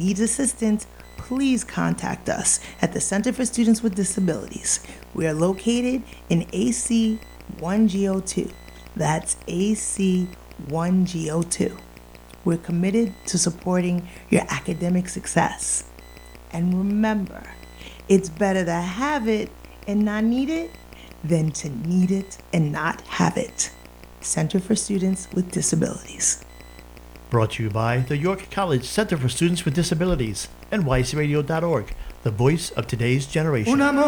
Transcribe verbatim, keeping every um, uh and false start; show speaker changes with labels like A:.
A: needs assistance, please contact us at the Center for Students with Disabilities. We are located in A C one G O two. That's A C one G O two. We're committed to supporting your academic success. And remember, it's better to have it and not need it than to need it and not have it. Center for Students with Disabilities.
B: Brought to you by the York College Center for Students with Disabilities, N Y C radio dot org, the voice of today's generation.